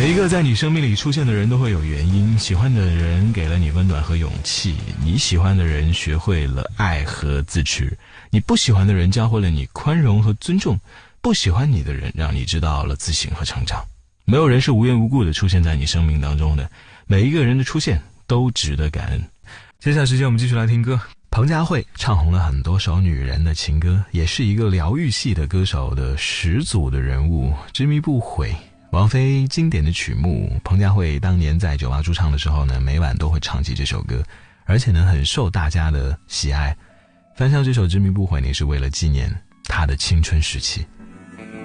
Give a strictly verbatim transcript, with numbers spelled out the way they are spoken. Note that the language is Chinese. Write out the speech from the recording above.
每一个在你生命里出现的人都会有原因，喜欢的人给了你温暖和勇气，你喜欢的人学会了爱和自持，你不喜欢的人教会了你宽容和尊重，不喜欢你的人让你知道了自省和成长。没有人是无缘无故的出现在你生命当中的，每一个人的出现都值得感恩。接下来时间我们继续来听歌。彭佳慧唱红了很多首女人的情歌，也是一个疗愈系的歌手的始祖的人物，执迷不悔。王菲经典的曲目，彭佳慧当年在酒吧驻唱的时候呢，每晚都会唱起这首歌，而且呢很受大家的喜爱。翻唱这首《执迷不悔》呢，是为了纪念她的青春时期。